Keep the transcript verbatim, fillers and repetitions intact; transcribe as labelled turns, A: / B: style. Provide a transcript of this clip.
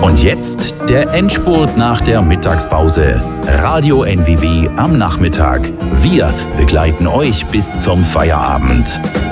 A: Und jetzt der Endspurt nach der Mittagspause. Radio N W W am Nachmittag. Wir begleiten euch bis zum Feierabend.